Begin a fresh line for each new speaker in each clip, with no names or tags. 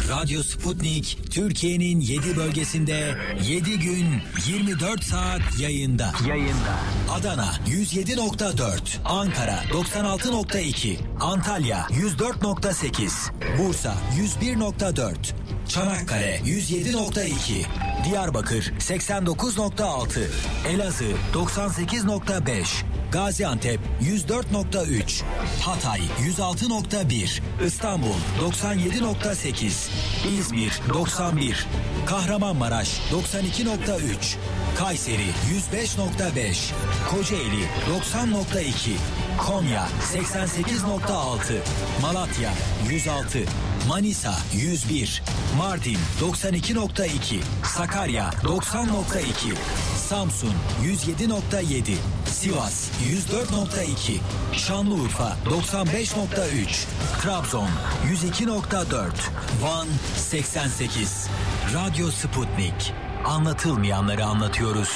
Radyo Sputnik Türkiye'nin 7 bölgesinde 7 gün 24 saat yayında. Adana 107.4, Ankara 96.2, Antalya 104.8, Bursa 101.4, Çanakkale 107.2, Diyarbakır 89.6, Elazığ 98.5, Gaziantep 104.3, Hatay 106.1, İstanbul 97.8, İzmir 91, Kahramanmaraş 92.3, Kayseri 105.5, Kocaeli 90.2, Konya 88.6, Malatya 106, Manisa 101, Mardin 92.2, Sakarya 90.2, Samsun 107.7, Sivas 104.2, Şanlıurfa 95.3, Trabzon 102.4, Van 88. Radyo Sputnik. Anlatılmayanları anlatıyoruz.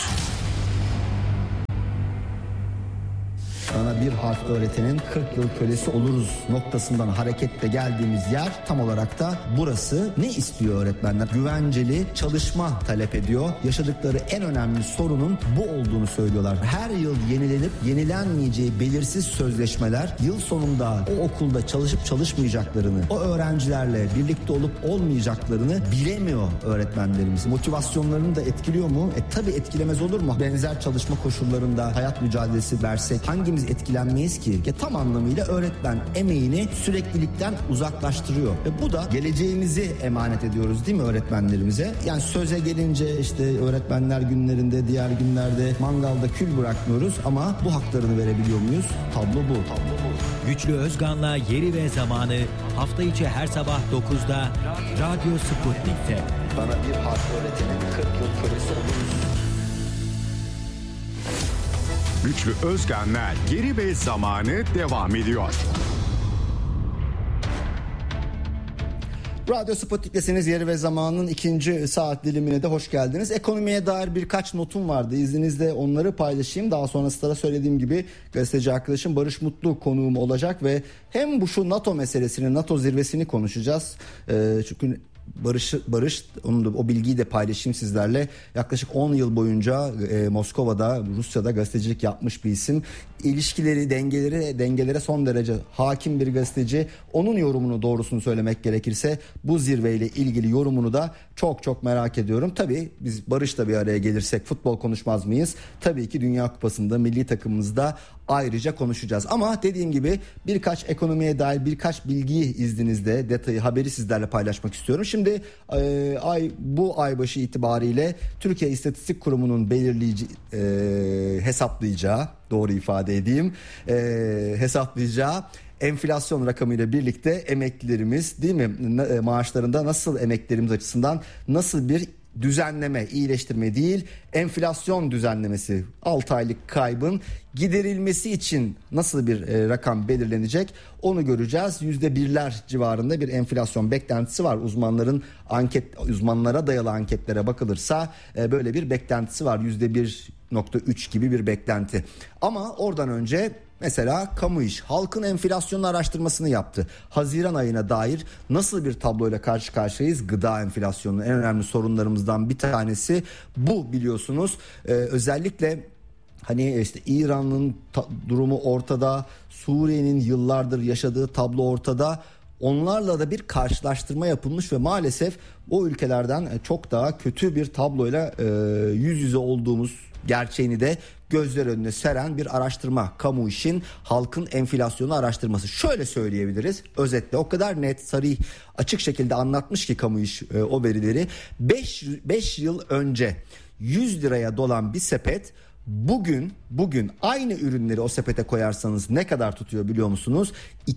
Sana bir harf öğretenin 40 yıl kölesi oluruz noktasından hareketle geldiğimiz yer tam olarak da burası. Ne istiyor öğretmenler? Güvenceli çalışma talep ediyor. Yaşadıkları en önemli sorunun bu olduğunu söylüyorlar. Her yıl yenilenip yenilenmeyeceği belirsiz sözleşmeler, yıl sonunda o okulda çalışıp çalışmayacaklarını, o öğrencilerle birlikte olup olmayacaklarını bilemiyor öğretmenlerimiz. Motivasyonlarını da etkiliyor mu? Tabii etkilemez olur mu? Benzer çalışma koşullarında hayat mücadelesi versek hangimiz etkilenmeyiz ki? Tam anlamıyla öğretmen emeğini süreklilikten uzaklaştırıyor. Ve bu da geleceğimizi emanet ediyoruz değil mi öğretmenlerimize? Yani söze gelince işte öğretmenler günlerinde, diğer günlerde mangalda kül bırakmıyoruz ama bu haklarını verebiliyor muyuz? Tablo bu.
Güçlü Özgan'la Yeri ve Zamanı hafta içi her sabah 9'da Radyo Sputnik'te.
Bana bir harf öğretenin 40 yıl kölesi oluruz.
Güçlü Özgan'la Yeri ve Zamanı devam ediyor.
Radyo Sputnik'tesiniz. Yeri ve Zaman'ın ikinci saat dilimine de hoş geldiniz. Ekonomiye dair birkaç notum vardı. İzninizle onları paylaşayım. Daha sonrasında da söylediğim gibi gazeteci arkadaşım Barış Mutlu konuğum olacak ve hem şu NATO meselesini, NATO zirvesini konuşacağız. Çünkü Barış o bilgiyi de paylaşayım sizlerle. Yaklaşık 10 yıl boyunca Moskova'da, Rusya'da gazetecilik yapmış bir isim. İlişkileri, dengelere son derece hakim bir gazeteci. Onun yorumunu, doğrusunu söylemek gerekirse bu zirveyle ilgili yorumunu da çok merak ediyorum. Tabii biz Barış'la bir araya gelirsek futbol konuşmaz mıyız? Tabii ki Dünya Kupası'nda, milli takımımızda ayrıca konuşacağız. Ama dediğim gibi birkaç ekonomiye dair birkaç bilgiyi izninizle, detayı, haberi sizlerle paylaşmak istiyorum. Şimdi bu ay başı itibariyle Türkiye İstatistik Kurumu'nun hesaplayacağı, doğru ifade edeyim, hesaplayacağı enflasyon rakamıyla birlikte emeklilerimiz, değil mi, maaşlarında nasıl, emeklilerimiz açısından nasıl bir düzenleme, iyileştirme değil, enflasyon düzenlemesi, 6 aylık kaybın giderilmesi için nasıl bir rakam belirlenecek onu göreceğiz. %1'ler civarında bir enflasyon beklentisi var. Uzmanlara dayalı anketlere bakılırsa böyle bir beklentisi var. %1.3 gibi bir beklenti. Ama oradan önce mesela Kamu İş halkın enflasyonu araştırmasını yaptı. Haziran ayına dair nasıl bir tabloyla karşı karşıyayız? Gıda enflasyonunun en önemli sorunlarımızdan bir tanesi bu, biliyorsunuz. Özellikle hani işte İran'ın durumu ortada, Suriye'nin yıllardır yaşadığı tablo ortada. Onlarla da bir karşılaştırma yapılmış ve maalesef o ülkelerden çok daha kötü bir tabloyla yüz yüze olduğumuz gerçeğini de gözler önüne seren bir araştırma. Kamu İş'in halkın enflasyonu araştırması. Şöyle söyleyebiliriz özetle, o kadar net, sarih, açık şekilde anlatmış ki Kamu İş o verileri. 5 yıl önce 100 liraya dolan bir sepet bugün aynı ürünleri o sepete koyarsanız ne kadar tutuyor biliyor musunuz?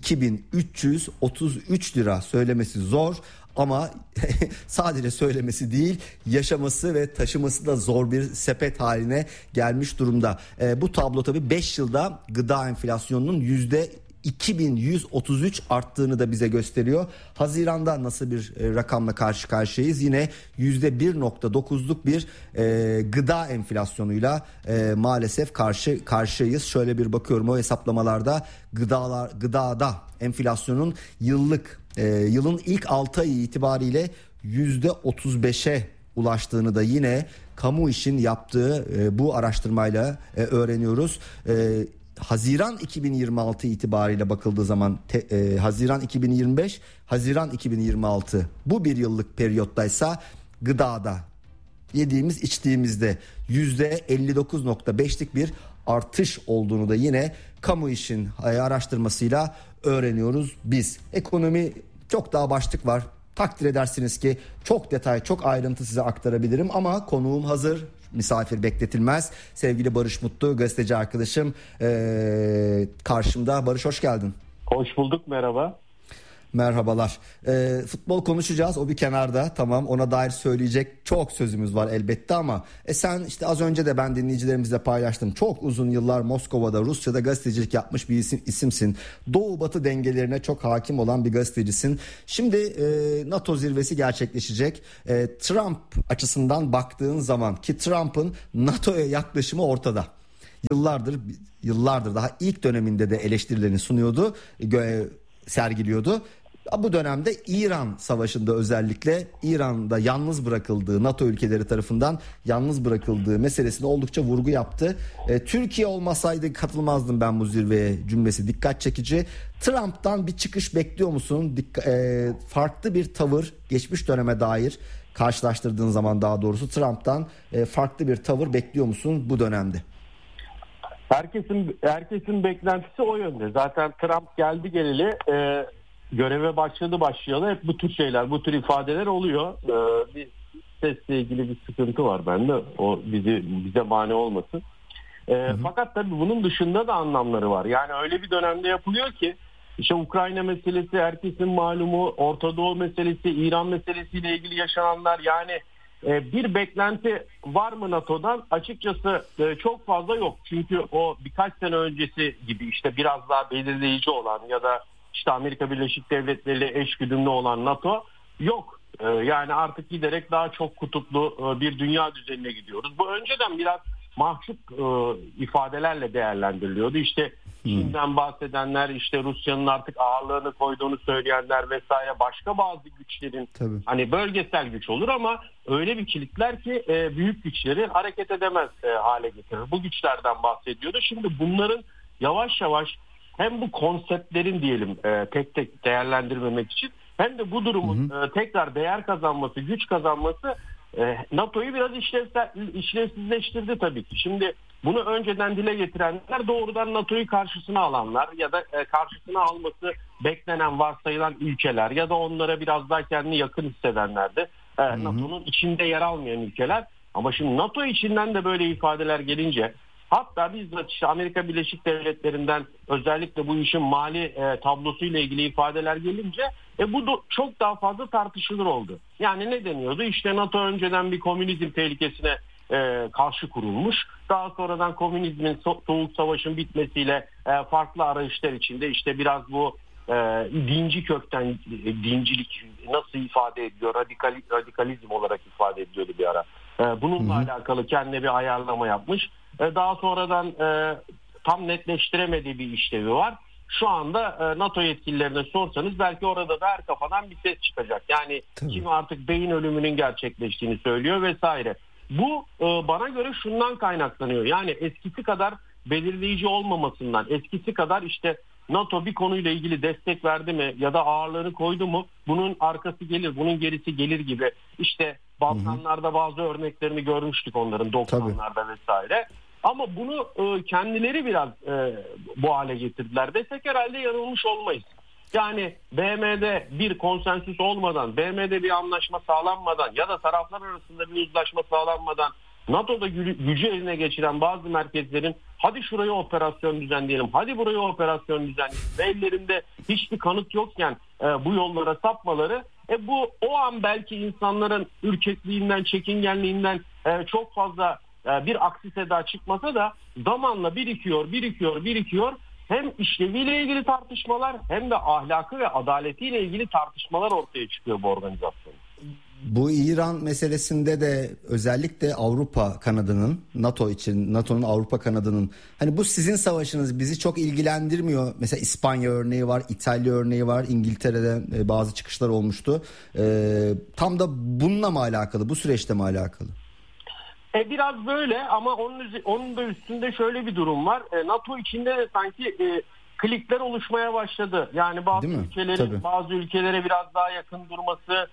2333 lira. Söylemesi zor ama sadece söylemesi değil, yaşaması ve taşıması da zor bir sepet haline gelmiş durumda. Bu tablo tabii 5 yılda gıda enflasyonunun 2133 arttığını da bize gösteriyor. Haziran'da nasıl bir rakamla karşı karşıyayız? Yine %1.9'luk bir gıda enflasyonuyla maalesef karşıyayız. Şöyle bir bakıyorum o hesaplamalarda gıdada enflasyonun yılın ilk 6 ayı itibariyle %35'e ulaştığını da yine Kamu İş'in yaptığı bu araştırmayla öğreniyoruz. Haziran 2026 itibariyle bakıldığı zaman Haziran 2025, Haziran 2026 bu bir yıllık periyottaysa gıdada yediğimiz içtiğimizde %59.5'lik bir artış olduğunu da yine Kamu İş'in araştırmasıyla öğreniyoruz biz. Ekonomi çok daha başlık var. Takdir edersiniz ki çok detay, çok ayrıntı size aktarabilirim ama konuğum hazır. Misafir bekletilmez. Sevgili Barış Mutlu, gazeteci arkadaşım karşımda. Barış, hoş geldin.
Hoş bulduk, merhaba.
Merhabalar. Futbol konuşacağız, o bir kenarda, tamam, ona dair söyleyecek çok sözümüz var elbette ama sen işte az önce de ben dinleyicilerimizle paylaştım. Çok uzun yıllar Moskova'da, Rusya'da gazetecilik yapmış bir isimsin. Doğu batı dengelerine çok hakim olan bir gazetecisin. Şimdi NATO zirvesi gerçekleşecek. Trump açısından baktığın zaman ki Trump'ın NATO'ya yaklaşımı ortada. Yıllardır daha ilk döneminde de eleştirilerini sunuyordu, sergiliyordu. Bu dönemde İran Savaşı'nda özellikle İran'da yalnız bırakıldığı, NATO ülkeleri tarafından yalnız bırakıldığı meselesine oldukça vurgu yaptı. Türkiye olmasaydı katılmazdım ben bu zirveye cümlesi dikkat çekici. Trump'tan bir çıkış bekliyor musun? Farklı bir tavır, geçmiş döneme dair karşılaştırdığın zaman daha doğrusu Trump'tan farklı bir tavır bekliyor musun bu dönemde?
Herkesin beklentisi o yönde. Zaten Trump geldi geleli göreve başlayalı hep bu tür şeyler, bu tür ifadeler oluyor. Bir sesle ilgili bir sıkıntı var bende. O bize mani olmasın. Fakat tabii bunun dışında da anlamları var. Yani öyle bir dönemde yapılıyor ki işte Ukrayna meselesi, herkesin malumu, Orta Doğu meselesi, İran meselesiyle ilgili yaşananlar, yani bir beklenti var mı NATO'dan? Açıkçası çok fazla yok. Çünkü o birkaç sene öncesi gibi işte biraz daha belirleyici olan ya da işte Amerika Birleşik Devletleri ile eşgüdümlü olan NATO yok. Yani artık giderek daha çok kutuplu bir dünya düzenine gidiyoruz. Bu önceden biraz mahcup ifadelerle değerlendiriliyordu. İşte Çin'den bahsedenler, işte Rusya'nın artık ağırlığını koyduğunu söyleyenler vesaire, başka bazı güçlerin hani bölgesel güç olur ama öyle bir kilitler ki büyük güçleri hareket edemez hale getirir. Bu güçlerden bahsediyordu. Şimdi bunların yavaş yavaş hem bu konseptlerin diyelim tek tek değerlendirmemek için hem de bu durumun tekrar değer kazanması, güç kazanması NATO'yu biraz işlevsizleştirdi tabii ki. Şimdi bunu önceden dile getirenler doğrudan NATO'yu karşısına alanlar ya da karşısına alması beklenen, varsayılan ülkeler ya da onlara biraz daha kendini yakın hissedenlerdi. NATO'nun içinde yer almayan ülkeler. Ama şimdi NATO içinden de böyle ifadeler gelince, hatta bizzat işte Amerika Birleşik Devletleri'nden özellikle bu işin mali tablosuyla ilgili ifadeler gelince bu da çok daha fazla tartışılır oldu. Yani ne deniyordu? İşte NATO önceden bir komünizm tehlikesine karşı kurulmuş. Daha sonradan komünizmin, Soğuk Savaş'ın bitmesiyle farklı arayışlar içinde işte biraz bu dinci kökten, dincilik nasıl ifade ediyor? Radikalizm olarak ifade ediyordu bir ara. Bununla alakalı kendine bir ayarlama yapmış. Daha sonradan tam netleştiremediği bir işlevi var. Şu anda NATO yetkililerine sorsanız belki orada da her kafadan bir ses çıkacak. Yani kimi artık beyin ölümünün gerçekleştiğini söylüyor vesaire. Bu bana göre şundan kaynaklanıyor. Yani eskisi kadar belirleyici olmamasından, eskisi kadar işte NATO bir konuyla ilgili destek verdi mi ya da ağırlığını koydu mu bunun arkası gelir, bunun gerisi gelir gibi. İşte Balkanlarda bazı örneklerini görmüştük onların 90'larda vesaire. Ama bunu kendileri biraz bu hale getirdiler desek herhalde yanılmış olmayız. Yani BM'de bir konsensüs olmadan, BM'de bir anlaşma sağlanmadan ya da taraflar arasında bir uzlaşma sağlanmadan NATO'da gücü eline geçiren bazı merkezlerin hadi şuraya operasyon düzenleyelim, hadi buraya operasyon düzenleyelim ve ellerinde hiçbir kanıt yokken bu yollara sapmaları bu o an belki insanların ürkekliğinden, çekingenliğinden çok fazla bir aksi seda çıkmasa da zamanla birikiyor. hem işleviyle ilgili tartışmalar hem de ahlakı ve adaletiyle ilgili tartışmalar ortaya çıkıyor bu organizasyonda.
Bu İran meselesinde de özellikle Avrupa kanadının, NATO için, NATO'nun Avrupa kanadının, hani bu sizin savaşınız, bizi çok ilgilendirmiyor. Mesela İspanya örneği var, İtalya örneği var, İngiltere'de bazı çıkışlar olmuştu. Tam da bununla mı alakalı, bu süreçte mi alakalı?
Biraz böyle ama onun da üstünde şöyle bir durum var. NATO içinde de sanki klikler oluşmaya başladı. Yani bazı ülkelere biraz daha yakın durması,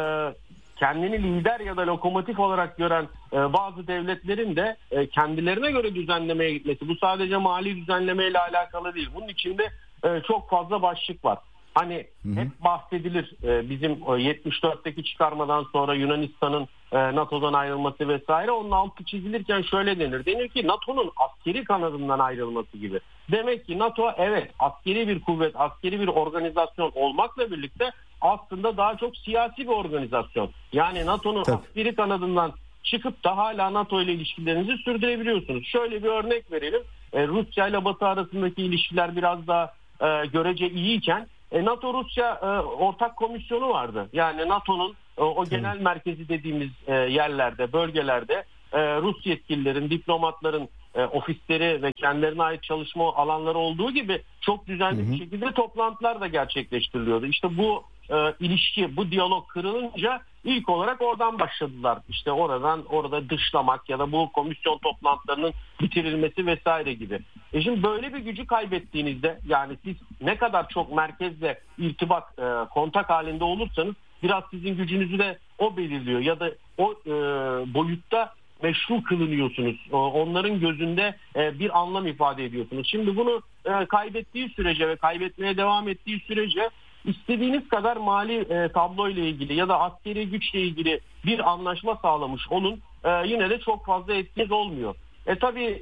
kendini lider ya da lokomotif olarak gören bazı devletlerin de kendilerine göre düzenlemeye gitmesi. Bu sadece mali düzenlemeyle alakalı değil. Bunun içinde çok fazla başlık var. Hani hep bahsedilir bizim 74'teki çıkarmadan sonra Yunanistan'ın NATO'dan ayrılması vesaire, onun altı çizilirken şöyle denir. Denir ki NATO'nun askeri kanadından ayrılması gibi. Demek ki NATO evet askeri bir kuvvet, askeri bir organizasyon olmakla birlikte aslında daha çok siyasi bir organizasyon. Yani NATO'nun askeri kanadından çıkıp da hala NATO ile ilişkilerinizi sürdürebiliyorsunuz. Şöyle bir örnek verelim. Rusya ile Batı arasındaki ilişkiler biraz daha görece iyiyken NATO-Rusya ortak komisyonu vardı. Yani NATO'nun o genel merkezi dediğimiz yerlerde, bölgelerde Rus yetkililerin, diplomatların ofisleri ve kendilerine ait çalışma alanları olduğu gibi çok düzenli bir şekilde toplantılar da gerçekleştiriliyordu. İşte bu ilişki, bu diyalog kırılınca ilk olarak oradan başladılar. İşte orada dışlamak ya da bu komisyon toplantılarının bitirilmesi vesaire gibi. Şimdi böyle bir gücü kaybettiğinizde, yani siz ne kadar çok merkezle irtibat, kontak halinde olursanız biraz sizin gücünüzü de o belirliyor ya da o boyutta meşru kılınıyorsunuz. Onların gözünde bir anlam ifade ediyorsunuz. Şimdi bunu kaybettiği sürece ve kaybetmeye devam ettiği sürece istediğiniz kadar mali tablo ile ilgili ya da askeri güçle ilgili bir anlaşma sağlamış olun, yine de çok fazla etkiniz olmuyor. Tabii.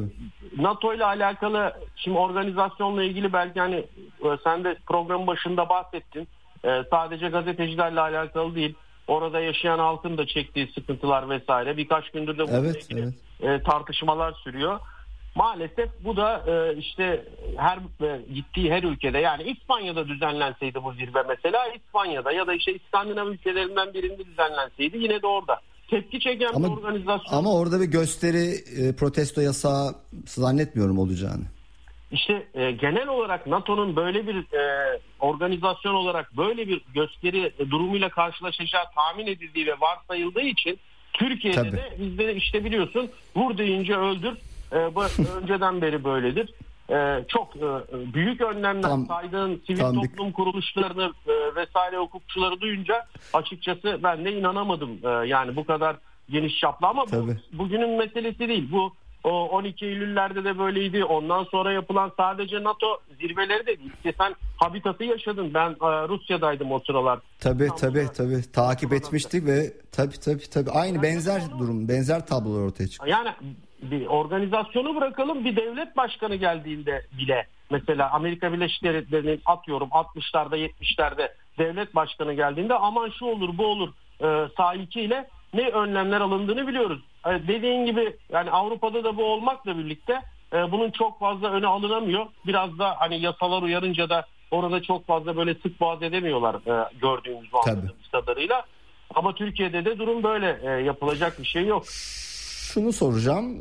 NATO ile alakalı, şimdi organizasyonla ilgili belki hani sen de programın başında bahsettin. Sadece gazetecilerle alakalı değil. Orada yaşayan halkın da çektiği sıkıntılar vesaire. Birkaç gündür de bununla ilgili tartışmalar sürüyor. Maalesef bu da işte gittiği her ülkede, yani İspanya'da düzenlenseydi bu zirve mesela, İspanya'da ya da işte İskandinav ülkelerinden birinde düzenlenseydi yine de orada tepki çeken bir organizasyon. Ama
orada bir gösteri, protesto yasağı zannetmiyorum olacağını.
İşte genel olarak NATO'nun böyle bir organizasyon olarak böyle bir gösteri durumuyla karşılaşacağı tahmin edildiği ve varsayıldığı için Türkiye'de de bizde işte biliyorsun, vur deyince öldür. Bu önceden beri böyledir. Çok büyük önlemler saydığın sivil toplum kuruluşlarını vesaire, hukukçuları duyunca açıkçası ben de inanamadım. Yani bu kadar geniş çaplı, ama bu bugünün meselesi değil. Bu 12 Eylül'lerde de böyleydi. Ondan sonra yapılan sadece NATO zirveleri de değil. İşte sen Habitat'ı yaşadın. Ben Rusya'daydım o sıralar.
Tabii. Takip etmiştik ve tabii aynı benzer durum, benzer tablolar ortaya çıktı.
Yani bir organizasyonu bırakalım, bir devlet başkanı geldiğinde bile, mesela Amerika Birleşik Devletleri'nin atıyorum 60'larda 70'lerde devlet başkanı geldiğinde aman şu olur bu olur sahikiyle ne önlemler alındığını biliyoruz. Dediğin gibi yani Avrupa'da da bu olmakla birlikte bunun çok fazla öne alınamıyor. Biraz da hani yasalar uyarınca da orada çok fazla böyle sık boğaz edemiyorlar gördüğümüz anladığımız kadarıyla. Ama Türkiye'de de durum böyle, yapılacak bir şey yok.
Şunu soracağım,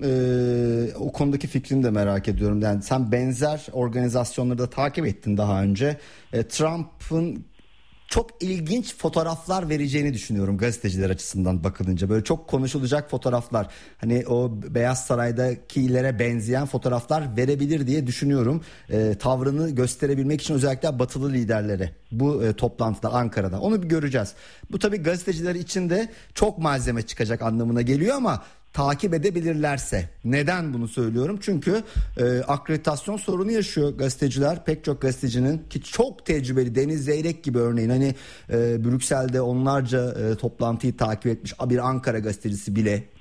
o konudaki fikrini de merak ediyorum. Yani sen benzer organizasyonları da takip ettin daha önce. Trump'ın çok ilginç fotoğraflar vereceğini düşünüyorum gazeteciler açısından bakılınca. Böyle çok konuşulacak fotoğraflar. Hani o Beyaz Saray'dakilere benzeyen fotoğraflar verebilir diye düşünüyorum. Tavrını gösterebilmek için özellikle batılı liderlere bu toplantıda Ankara'da. Onu bir göreceğiz. Bu tabii gazeteciler için de çok malzeme çıkacak anlamına geliyor ama takip edebilirlerse. Neden bunu söylüyorum? Çünkü akreditasyon sorunu yaşıyor gazeteciler. Pek çok gazetecinin, ki çok tecrübeli, Deniz Zeyrek gibi örneğin, hani Brüksel'de onlarca toplantıyı takip etmiş bir Ankara gazetecisi bile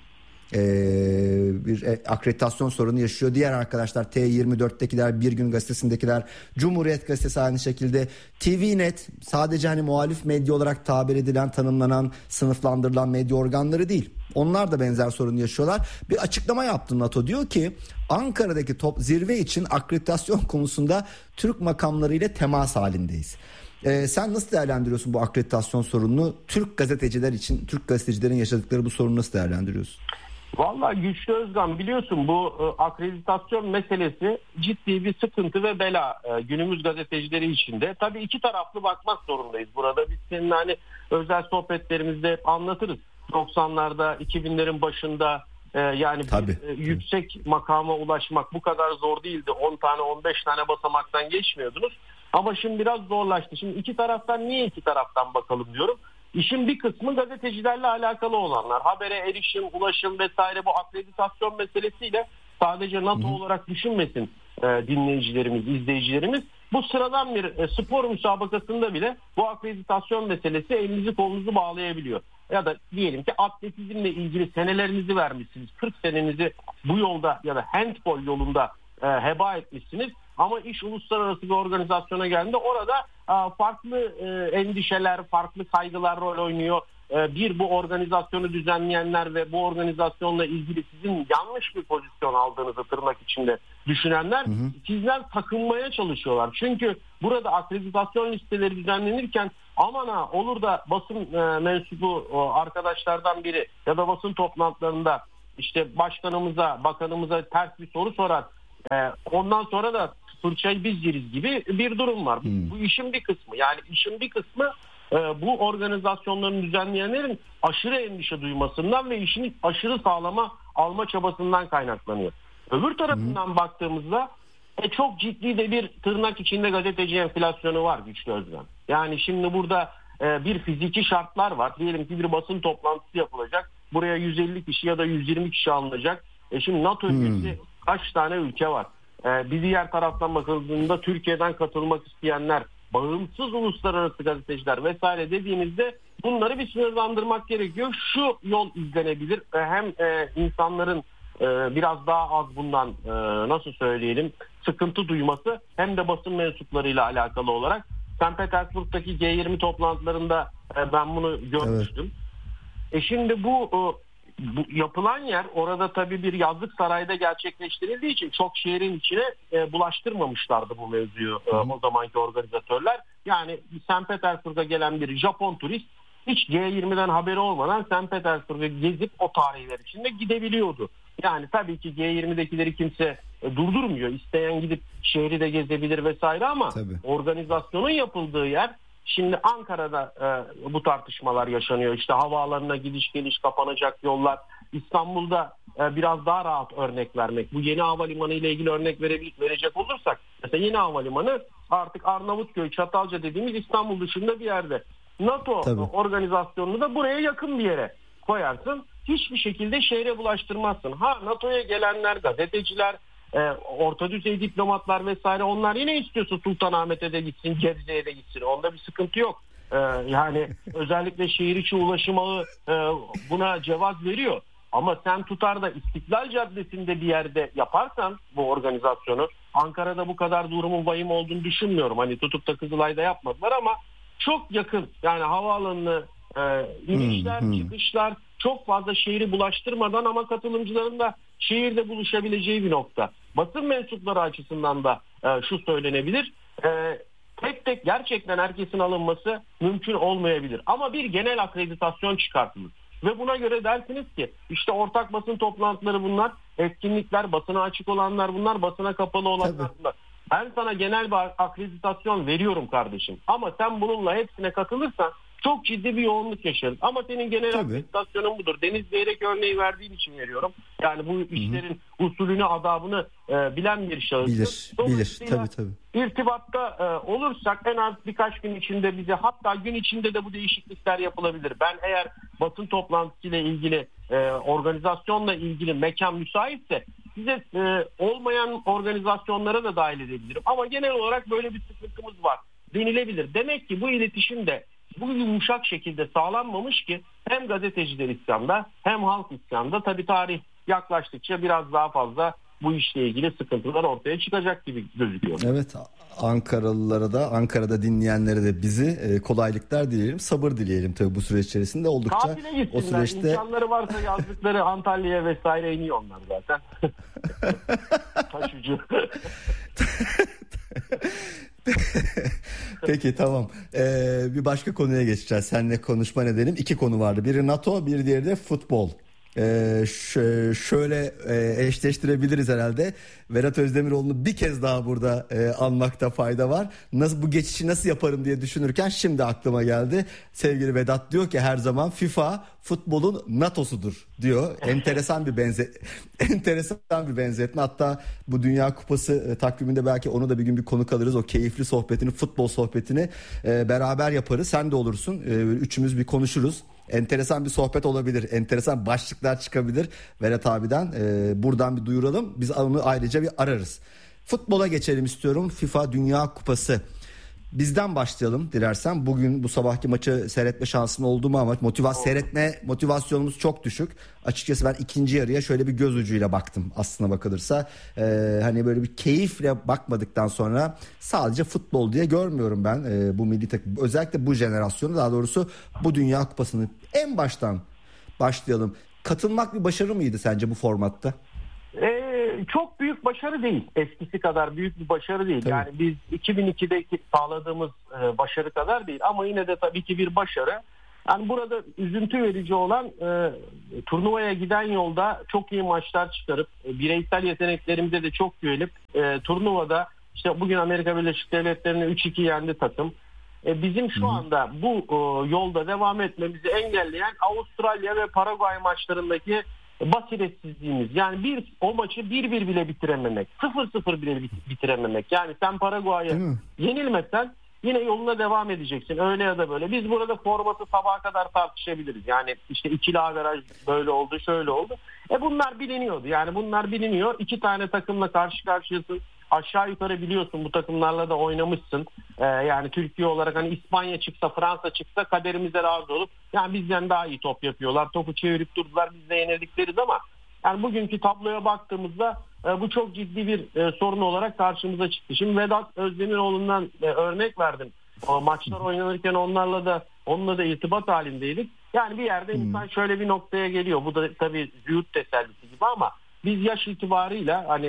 bir akreditasyon sorunu yaşıyor. Diğer arkadaşlar T24'tekiler, Bir Gün Gazetesi'ndekiler, Cumhuriyet Gazetesi aynı şekilde, TVNet sadece hani muhalif medya olarak tabir edilen, tanımlanan, sınıflandırılan medya organları değil. Onlar da benzer sorunu yaşıyorlar. Bir açıklama yaptı NATO, diyor ki Ankara'daki zirve için akreditasyon konusunda Türk makamlarıyla temas halindeyiz. Sen nasıl değerlendiriyorsun bu akreditasyon sorununu? Türk gazeteciler için, Türk gazetecilerin yaşadıkları bu sorunu nasıl değerlendiriyorsun?
Vallahi Güçlü Özkan, biliyorsun bu akreditasyon meselesi ciddi bir sıkıntı ve bela günümüz gazetecileri için de. Tabii iki taraflı bakmak zorundayız burada. Biz seninle hani özel sohbetlerimizde hep anlatırız. 90'larda, 2000'lerin başında yani yüksek makama ulaşmak bu kadar zor değildi. 10 tane 15 tane basamaktan geçmiyordunuz. Ama şimdi biraz zorlaştı. Şimdi iki taraftan, niye iki taraftan bakalım diyorum. İşin bir kısmı gazetecilerle alakalı olanlar. Habere erişim, ulaşım vesaire, bu akreditasyon meselesiyle sadece NATO olarak düşünmesin dinleyicilerimiz, izleyicilerimiz. Bu sıradan bir spor müsabakasında bile bu akreditasyon meselesi elinizi kolunuzu bağlayabiliyor. Ya da diyelim ki atletizmle ilgili senelerinizi vermişsiniz. 40 senenizi bu yolda ya da handball yolunda heba etmişsiniz. Ama iş uluslararası bir organizasyona geldiğinde orada farklı endişeler, farklı kaygılar rol oynuyor. Bu organizasyonu düzenleyenler ve bu organizasyonla ilgili sizin yanlış bir pozisyon aldığınızı tırnak içinde düşünenler sizden takınmaya çalışıyorlar. Çünkü burada akreditasyon listeleri düzenlenirken aman ha olur da basın mensubu arkadaşlardan biri ya da basın toplantılarında işte başkanımıza, bakanımıza ters bir soru sorar. Ondan sonra da fırçayı biz yeriz gibi bir durum var. Bu işin bir kısmı. Yani işin bir kısmı bu organizasyonların düzenleyenlerin aşırı endişe duymasından ve işini aşırı sağlama alma çabasından kaynaklanıyor. Öbür tarafından baktığımızda çok ciddi de bir tırnak içinde gazeteci enflasyonu var Güçlü Özkan. Yani şimdi burada bir fiziki şartlar var. Diyelim ki bir basın toplantısı yapılacak. Buraya 150 kişi ya da 120 kişi alınacak. Şimdi NATO üyesi kaç tane ülke var? Bir diğer taraftan bakıldığında Türkiye'den katılmak isteyenler, bağımsız uluslararası gazeteciler vesaire dediğimizde bunları bir sınırlandırmak gerekiyor. Şu yol izlenebilir. Hem insanların biraz daha az bundan nasıl söyleyelim sıkıntı duyması, hem de basın mensuplarıyla alakalı olarak St. Petersburg'daki G20 toplantılarında ben bunu görmüştüm. Evet. Şimdi bu yapılan yer orada tabii bir yazlık sarayda gerçekleştirildiği için çok şehrin içine bulaştırmamışlardı bu mevzuyu o zamanki organizatörler. Yani St. Petersburg'a gelen bir Japon turist hiç G20'den haberi olmadan St. Petersburg'a gezip o tarihler içinde gidebiliyordu. Yani tabii ki G20'dekileri kimse durdurmuyor. İsteyen gidip şehri de gezebilir vesaire ama organizasyonun yapıldığı yer, şimdi Ankara'da bu tartışmalar yaşanıyor. İşte havaalanına gidiş geliş kapanacak yollar. İstanbul'da biraz daha rahat örnek vermek. Bu yeni havalimanı ile ilgili örnek verecek olursak, mesela yeni havalimanı artık Arnavutköy, Çatalca dediğimiz İstanbul dışında bir yerde. NATO organizasyonunu da buraya yakın bir yere koyarsın. Hiçbir şekilde şehre bulaştırmazsın. NATO'ya gelenler, gazeteciler, orta düzey diplomatlar vesaire, onlar yine istiyorsa Sultanahmet'e de gitsin, Gebze'ye de gitsin. Onda bir sıkıntı yok. Yani özellikle şehir içi ulaşım ağı buna cevaz veriyor. Ama sen tutar da İstiklal Caddesi'nde bir yerde yaparsan bu organizasyonu, Ankara'da bu kadar durumun vahim olduğunu düşünmüyorum. Hani tutup da Kızılay'da yapmadılar ama çok yakın, yani havaalanını inişler, çıkışlar çok fazla şehri bulaştırmadan ama katılımcıların da şehirde buluşabileceği bir nokta. Basın mensupları açısından da şu söylenebilir. Tek tek gerçekten herkesin alınması mümkün olmayabilir. Ama bir genel akreditasyon çıkartılır. Ve buna göre dersiniz ki işte ortak basın toplantıları bunlar, etkinlikler, basına açık olanlar bunlar, basına kapalı olanlar bunlar. Ben sana genel bir akreditasyon veriyorum kardeşim. Ama sen bununla hepsine katılırsan çok ciddi bir yoğunluk yaşarız. Ama senin genel akreditasyonun budur. Deniz Zeyrek örneği verdiğim için veriyorum. Yani bu işlerin usulünü, adabını bilen bir şahıs.
Bilir. Tabii.
İrtibatta olursak en az birkaç gün içinde bize, hatta gün içinde de bu değişiklikler yapılabilir. Ben eğer basın toplantısıyla ilgili, organizasyonla ilgili mekan müsaitse size olmayan organizasyonlara da dahil edebilirim. Ama genel olarak böyle bir sıkıntımız var denilebilir. Demek ki bu iletişim de bu yumuşak şekilde sağlanmamış ki hem gazeteciler isyanda hem halk isyanda. Tabii tarih yaklaştıkça biraz daha fazla bu işle ilgili sıkıntılar ortaya çıkacak gibi gözüküyor.
Evet, Ankaralılara da, Ankara'da dinleyenlere de bizi kolaylıklar dileyelim, sabır dileyelim tabii bu süreç içerisinde oldukça.
Tatile gitsinler. O süreçte imkanları varsa yazdıkları Antalya'ya vesaire iniyor onlar zaten. Taş ucu.
Peki, tamam. Bir başka konuya geçeceğiz. Seninle konuşma nedenim 2 konu vardı. Biri NATO, bir diğeri de futbol. Şöyle eşleştirebiliriz herhalde. Vedat Özdemiroğlu'nu bir kez daha burada anmakta fayda var. Nasıl bu geçişi nasıl yaparım diye düşünürken şimdi aklıma geldi. Sevgili Vedat diyor ki her zaman FIFA futbolun NATO'sudur diyor. Enteresan bir benzetme. Hatta bu Dünya Kupası takviminde belki onu da bir gün bir konuk alırız. O keyifli sohbetini, futbol sohbetini beraber yaparız. Sen de olursun. Üçümüz bir konuşuruz. Enteresan bir sohbet olabilir. Enteresan başlıklar çıkabilir. Vedat abiden buradan bir duyuralım. Biz onu ayrıca bir ararız. Futbola geçelim istiyorum. FIFA Dünya Kupası. Bizden başlayalım dilersen. Bugün bu sabahki maçı seyretme şansım oldu mu ama seyretme motivasyonumuz çok düşük. Açıkçası ben ikinci yarıya şöyle bir göz ucuyla baktım aslına bakılırsa. Hani böyle bir keyifle bakmadıktan sonra sadece futbol diye görmüyorum ben bu milli takım. Özellikle bu jenerasyonu, daha doğrusu bu Dünya Kupası'nı en baştan başlayalım. Katılmak bir başarı mıydı sence bu formatta?
Çok büyük başarı değil. Eskisi kadar büyük bir başarı değil.
Tabii.
Yani biz 2002'deki sağladığımız başarı kadar değil. Ama yine de tabii ki bir başarı. Yani burada üzüntü verici olan turnuvaya giden yolda çok iyi maçlar çıkarıp bireysel yeteneklerimize de çok güvenip turnuvada işte bugün Amerika Birleşik Devletleri'ni 3-2 yendi takım. Bizim şu anda bu yolda devam etmemizi engelleyen Avustralya ve Paraguay maçlarındaki basiretsizliğimiz. Yani o maçı 1-1 bile bitirememek, 0-0 bile bitirememek. Yani sen Paraguay'a yenilmezsen yine yoluna devam edeceksin. Öyle ya da böyle. Biz burada formatı sabaha kadar tartışabiliriz. Yani işte ikili averaj böyle oldu, şöyle oldu. Bunlar biliniyordu. Yani bunlar biliniyor. 2 tane takımla karşı karşıyasın. Aşağı yukarı biliyorsun, bu takımlarla da oynamışsın. Yani Türkiye olarak hani İspanya çıksa, Fransa çıksa kaderimize razı olup yani bizden daha iyi top yapıyorlar. Topu çevirip durdular, biz de yenildikleriz ama yani bugünkü tabloya baktığımızda bu çok ciddi bir sorun olarak karşımıza çıktı. Şimdi Vedat Özdemiroğlu'ndan örnek verdim. O maçlar oynanırken onunla da irtibat halindeydik. Yani bir yerde insan şöyle bir noktaya geliyor. Bu da tabii züğürt tesellisi gibi ama biz yaş itibarıyla hani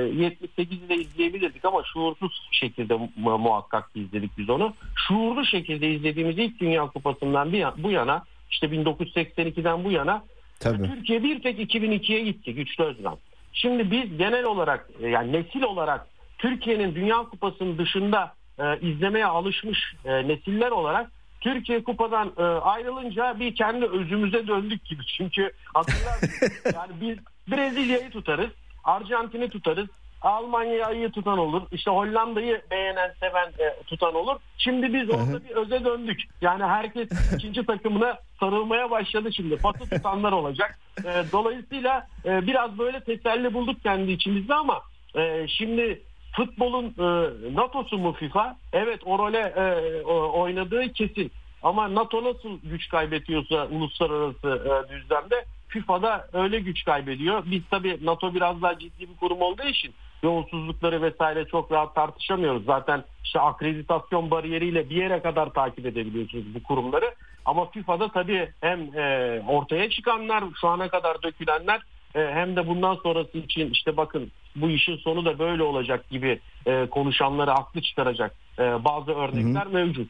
78'de izleyebilirdik ama şuursuz şekilde muhakkak izledik biz onu. Şuurlu şekilde izlediğimiz ilk Dünya Kupası'ndan bu yana, işte 1982'den bu yana Türkiye bir tek 2002'ye gitti Güçlü Özkan. Şimdi biz genel olarak yani nesil olarak Türkiye'nin Dünya Kupası'nın dışında izlemeye alışmış nesiller olarak Türkiye kupadan ayrılınca bir kendi özümüze döndük gibi. Çünkü hatırlarsınız yani biz Brezilya'yı tutarız, Arjantin'i tutarız, Almanya'yı tutan olur, işte Hollanda'yı beğenen, seven tutan olur. Şimdi biz orada bir öze döndük. Yani herkes ikinci takımına sarılmaya başladı şimdi. Patı tutanlar olacak. Dolayısıyla biraz böyle teselli bulduk kendi içimizde ama şimdi futbolun NATO'su mu FIFA? Evet, o role oynadığı kesin. Ama NATO nasıl güç kaybediyorsa uluslararası düzlemde FIFA'da öyle güç kaybediyor. Biz tabii NATO biraz daha ciddi bir kurum olduğu için yolsuzlukları vesaire çok rahat tartışamıyoruz. Zaten işte akreditasyon bariyeriyle bir yere kadar takip edebiliyorsunuz bu kurumları. Ama FIFA'da tabii hem ortaya çıkanlar, şu ana kadar dökülenler hem de bundan sonrası için işte bakın bu işin sonu da böyle olacak gibi konuşanları haklı çıkaracak bazı örnekler mevcut.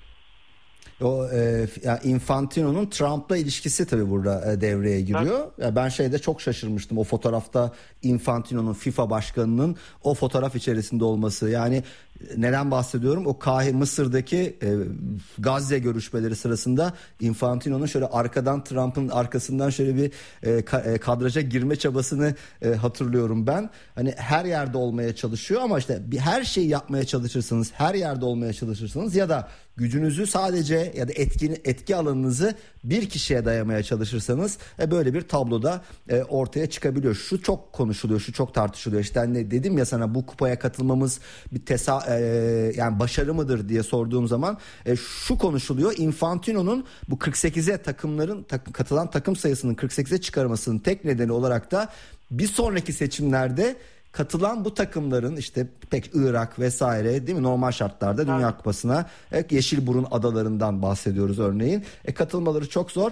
O yani Infantino'nun Trump'la ilişkisi tabii burada devreye giriyor. Ya ben şeyde çok şaşırmıştım, o fotoğrafta Infantino'nun, FIFA başkanının o fotoğraf içerisinde olması. Yani neden bahsediyorum? O Mısır'daki Gazze görüşmeleri sırasında Infantino'nun şöyle arkadan, Trump'ın arkasından şöyle bir kadraja girme çabasını hatırlıyorum ben. Hani her yerde olmaya çalışıyor ama işte her şeyi yapmaya çalışırsanız, her yerde olmaya çalışırsanız ya da gücünüzü sadece ya da etki alanınızı bir kişiye dayamaya çalışırsanız böyle bir tabloda ortaya çıkabiliyor. Şu çok konuşuluyor, şu çok tartışılıyor. İşte hani dedim ya sana, bu kupaya katılmamız bir yani başarı mıdır diye sorduğum zaman şu konuşuluyor. Infantino'nun bu 48'e katılan takım sayısının 48'e çıkarmasının tek nedeni olarak da bir sonraki seçimlerde katılan bu takımların işte pek Irak vesaire değil mi, normal şartlarda Dünya Kupası'na Yeşilburun adalarından bahsediyoruz örneğin. Katılmaları çok zor.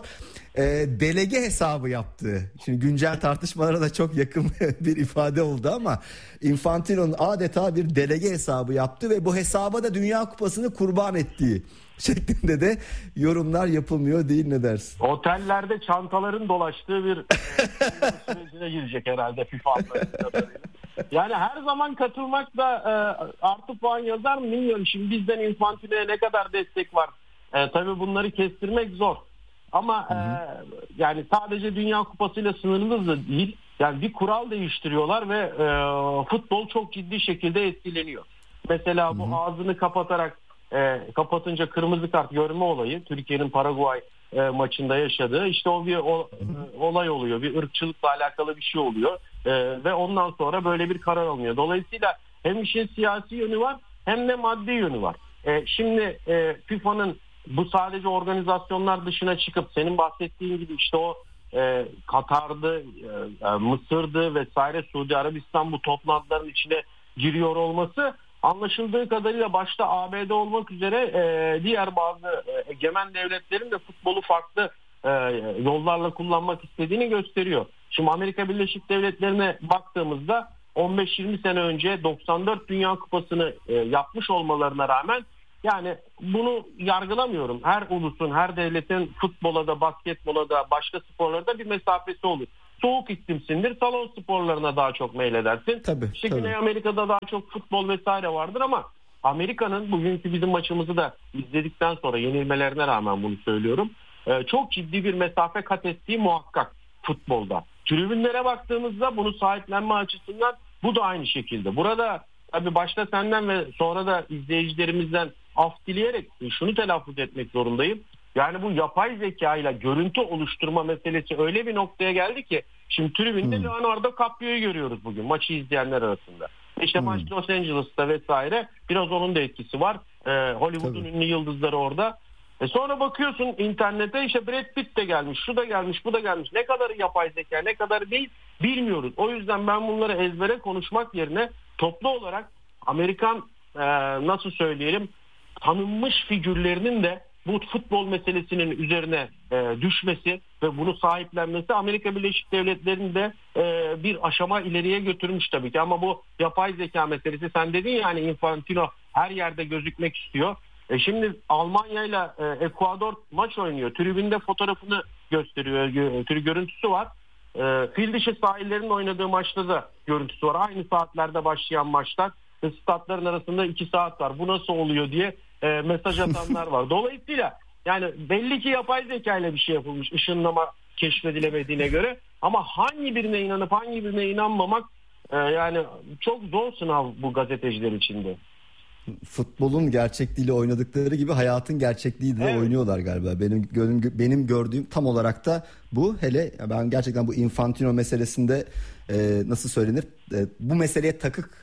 Delege hesabı yaptı. Şimdi güncel tartışmalara da çok yakın bir ifade oldu ama Infantino'nun adeta bir delege hesabı yaptı ve bu hesaba da Dünya Kupası'nı kurban ettiği şeklinde de yorumlar yapılmıyor değil, ne dersin?
Otellerde çantaların dolaştığı bir sürecine girecek herhalde FIFA. Yani her zaman katılmak da artı puan yazar mı bilmiyorum. Şimdi bizden Infantino'ya ne kadar destek var? Tabii bunları kestirmek zor. Ama yani sadece Dünya Kupası'yla sınırlı da değil. Yani bir kural değiştiriyorlar ve futbol çok ciddi şekilde etkileniyor. Mesela bu ağzını kapatarak kapatınca kırmızı kart görme olayı, Türkiye'nin Paraguay maçında yaşadığı, işte o bir olay oluyor. Bir ırkçılıkla alakalı bir şey oluyor. Ve ondan sonra böyle bir karar alınıyor. Dolayısıyla hem işin siyasi yönü var hem de maddi yönü var. Şimdi FIFA'nın bu sadece organizasyonlar dışına çıkıp senin bahsettiğin gibi işte o Katar'dı, Mısır'dı vesaire, Suudi Arabistan bu toplantıların içine giriyor olması, anlaşıldığı kadarıyla başta ABD olmak üzere diğer bazı egemen devletlerin de futbolu farklı yollarla kullanmak istediğini gösteriyor. Şimdi Amerika Birleşik Devletleri'ne baktığımızda 15-20 sene önce 94 Dünya Kupası'nı yapmış olmalarına rağmen yani bunu yargılamıyorum. Her ulusun, her devletin futbola da, basketbola da, başka sporlarda bir mesafesi olur. Soğuk iklimsindir, salon sporlarına daha çok meyledersin.
Tabii.
Güney Amerika'da daha çok futbol vesaire vardır ama Amerika'nın bugünkü bizim maçımızı da izledikten sonra, yenilmelerine rağmen bunu söylüyorum, çok ciddi bir mesafe kat ettiği muhakkak futbolda. Tribünlere baktığımızda bunu sahiplenme açısından bu da aynı şekilde. Burada tabii başta senden ve sonra da izleyicilerimizden af dileyerek şunu telaffuz etmek zorundayım. Yani bu yapay zeka ile görüntü oluşturma meselesi öyle bir noktaya geldi ki şimdi tribünde Leonardo DiCaprio'yu görüyoruz bugün maçı izleyenler arasında. İşte maç Los Angeles'ta vesaire, biraz onun da etkisi var. Hollywood'un ünlü yıldızları orada. Sonra bakıyorsun internete, işte Brad Pitt de gelmiş, şu da gelmiş, bu da gelmiş. Ne kadarı yapay zeka, ne kadarı değil bilmiyoruz. O yüzden ben bunları ezbere konuşmak yerine toplu olarak Amerikan nasıl söyleyelim, tanınmış figürlerinin de bu futbol meselesinin üzerine düşmesi ve bunu sahiplenmesi Amerika Birleşik Devletleri'ni de bir aşama ileriye götürmüş tabii ki. Ama bu yapay zeka meselesi, sen dedin ya hani Infantino her yerde gözükmek istiyor. Şimdi Almanya ile Ekvador maç oynuyor. Tribünde fotoğrafını gösteriyor. Görüntüsü var. Fil dişi sahillerinin oynadığı maçta da görüntüsü var. Aynı saatlerde başlayan maçlar. Statların arasında 2 saat var. Bu nasıl oluyor diye mesaj atanlar var. Dolayısıyla yani belli ki yapay zeka ile bir şey yapılmış, ışınlama keşfedilemediğine göre, ama hangi birine inanıp hangi birine inanmamak yani çok zor sınav bu gazeteciler için de.
Futbolun gerçekliğiyle oynadıkları gibi hayatın gerçekliğiyle de oynuyorlar galiba. Benim gördüğüm tam olarak da bu. Hele ben gerçekten bu Infantino meselesinde nasıl söylenir? Bu meseleye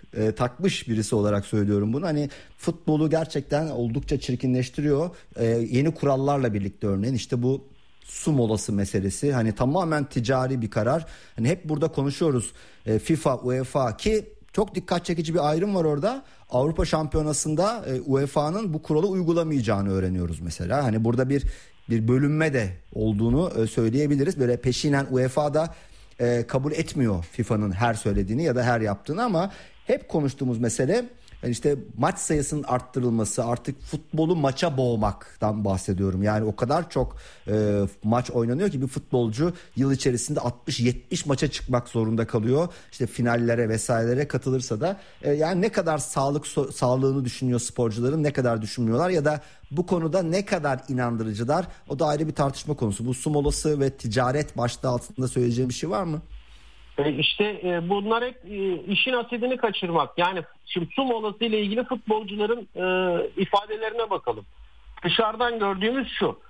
takmış birisi olarak söylüyorum bunu. Hani futbolu gerçekten oldukça çirkinleştiriyor. Yeni kurallarla birlikte örneğin işte bu su molası meselesi, hani tamamen ticari bir karar. Hani hep burada konuşuyoruz FIFA, UEFA, ki çok dikkat çekici bir ayrım var orada. Avrupa Şampiyonası'nda UEFA'nın bu kuralı uygulamayacağını öğreniyoruz mesela. Hani burada bir bölünme de olduğunu söyleyebiliriz. Böyle peşinen UEFA'da kabul etmiyor FIFA'nın her söylediğini ya da her yaptığını, ama hep konuştuğumuz mesele yani işte maç sayısının arttırılması, artık futbolu maça boğmaktan bahsediyorum. Yani o kadar çok maç oynanıyor ki bir futbolcu yıl içerisinde 60-70 maça çıkmak zorunda kalıyor. İşte finallere vesairelere katılırsa da yani ne kadar sağlığını düşünüyor sporcuların, ne kadar düşünmüyorlar ya da bu konuda ne kadar inandırıcılar, o da ayrı bir tartışma konusu. Bu su molası ve ticaret başlığı altında söyleyeceğim bir şey var mı?
İşte bunlar hep işin asidini kaçırmak. Yani şimdi su molası ile ilgili futbolcuların ifadelerine bakalım. Dışarıdan gördüğümüz şu: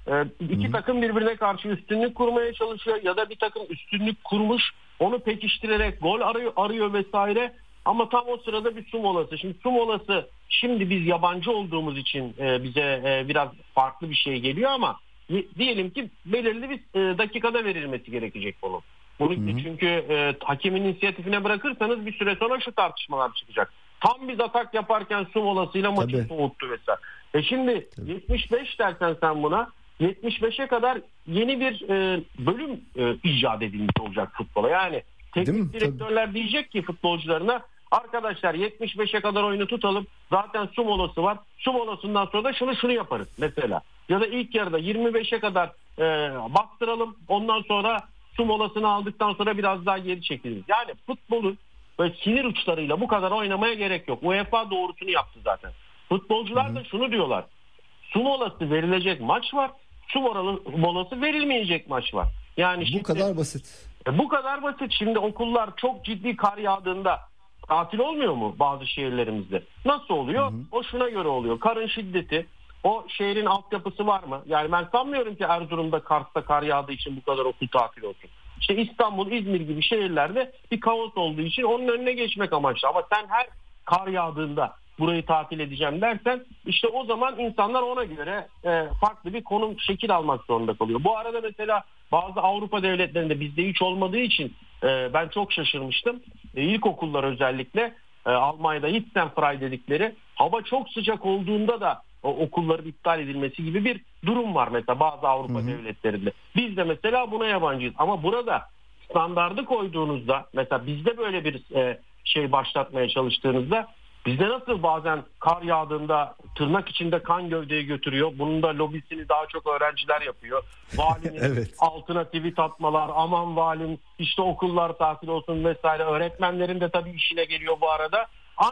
iki takım birbirine karşı üstünlük kurmaya çalışıyor ya da bir takım üstünlük kurmuş, onu pekiştirerek gol arıyor vesaire. Ama tam o sırada bir su molası. Şimdi su molası, şimdi biz yabancı olduğumuz için bize biraz farklı bir şey geliyor ama diyelim ki belirli bir dakikada verilmesi gerekecek bunun. Çünkü hakemin inisiyatifine bırakırsanız bir süre sonra şu tartışmalar çıkacak. Tam biz atak yaparken su molasıyla maçı soğuttu vesaire. Şimdi 75 dersen sen buna, 75'e kadar yeni bir bölüm icat edilmiş olacak futbola. Yani teknik direktörler diyecek ki futbolcularına, arkadaşlar 75'e kadar oyunu tutalım. Zaten su molası var. Su molasından sonra da şunu yaparız mesela. Ya da ilk yarıda 25'e kadar bastıralım. Ondan sonra su molasını aldıktan sonra biraz daha geri çekiliriz. Yani futbolun böyle sinir uçlarıyla bu kadar oynamaya gerek yok. UEFA doğrusunu yaptı zaten. Futbolcular da şunu diyorlar. Su molası verilecek maç var. Su molası verilmeyecek maç var. Yani
bu kadar basit.
Bu kadar basit. Şimdi okullar çok ciddi kar yağdığında tatil olmuyor mu bazı şehirlerimizde? Nasıl oluyor? O şuna göre oluyor. Karın şiddeti, o şehrin altyapısı var mı? Yani ben sanmıyorum ki Erzurum'da, Kars'ta kar yağdığı için bu kadar okul tatil olsun. İşte İstanbul, İzmir gibi şehirlerde bir kaos olduğu için onun önüne geçmek amaçlı. Ama sen her kar yağdığında burayı tatil edeceğim dersen, işte o zaman insanlar ona göre farklı bir konum, şekil almak zorunda kalıyor. Bu arada mesela bazı Avrupa devletlerinde, bizde hiç olmadığı için ben çok şaşırmıştım. İlkokullar özellikle Almanya'da Hitzenfrei dedikleri, hava çok sıcak olduğunda da okulların iptal edilmesi gibi bir durum var mesela bazı Avrupa devletlerinde. Biz de mesela buna yabancıyız. Ama burada standardı koyduğunuzda, mesela bizde böyle bir şey başlatmaya çalıştığınızda, bizde nasıl bazen kar yağdığında tırnak içinde kan gövdeyi götürüyor. Bunun da lobisini daha çok öğrenciler yapıyor. Valinin altına tweet atmalar, aman valim işte okullar tatil olsun vesaire. Öğretmenlerin de tabii işine geliyor bu arada.